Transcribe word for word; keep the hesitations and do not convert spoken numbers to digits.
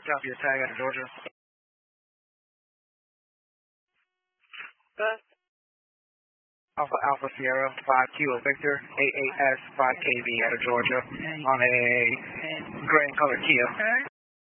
Copy your tag out of Georgia. Alpha Alpha Sierra five Kilo Victor eight eight S five K B out of Georgia on a gray and colored Kia.